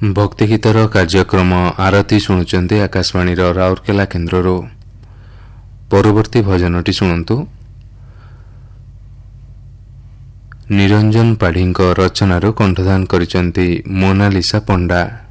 भक्ति गीतर कार्यक्रम आरती शुणुचंती आकाशवाणी राउरकेला केन्द्र परवर्ती भजनटी शुणु। निरंजन पाढ़ी रचनार कंठदान करिसेंती मोनालिसा पंडा।